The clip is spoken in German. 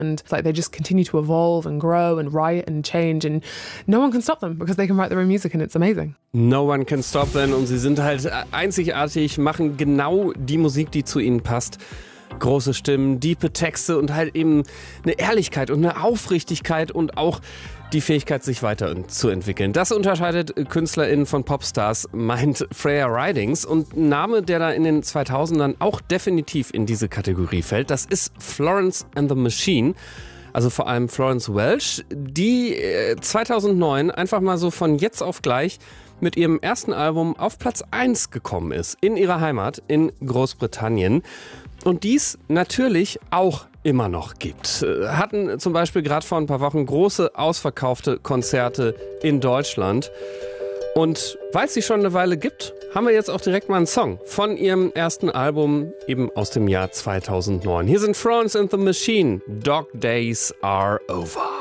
And it's like they just continue to evolve and grow and write and change, and no one can stop them because they can write their own music and it's amazing. No one can stop them, und sie sind halt einzigartig, machen genau die Musik, die zu ihnen passt. Große Stimmen, diepe Texte und halt eben eine Ehrlichkeit und eine Aufrichtigkeit und auch die Fähigkeit, sich weiterzuentwickeln. Das unterscheidet KünstlerInnen von Popstars, meint Freya Ridings. Und ein Name, der da in den 2000ern auch definitiv in diese Kategorie fällt, das ist Florence and the Machine. Also vor allem Florence Welch, die 2009 einfach mal so von jetzt auf gleich mit ihrem ersten Album auf Platz 1 gekommen ist. In ihrer Heimat in Großbritannien. Und dies natürlich auch immer noch gibt. Hatten zum Beispiel gerade vor ein paar Wochen große ausverkaufte Konzerte in Deutschland. Und weil es sie schon eine Weile gibt, haben wir jetzt auch direkt mal einen Song von ihrem ersten Album, eben aus dem Jahr 2009. Hier sind Florence and the Machine, Dog Days Are Over.